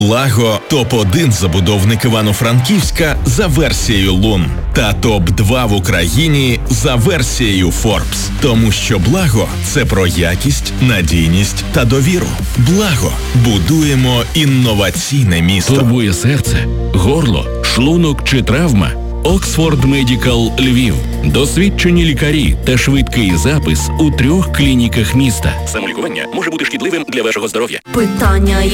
Лаго – топ-1 забудовник Івано-Франківська за версією Лун та топ-2 в Україні за версією Forbes. Тому що Благо – це про якість, надійність та довіру. Благо – будуємо інноваційне місто. Турбує серце, горло, шлунок чи травма? Оксфорд Медікал Львів. Досвідчені лікарі та швидкий запис у 3 клініках міста. Самолікування може бути шкідливим для вашого здоров'я. Питання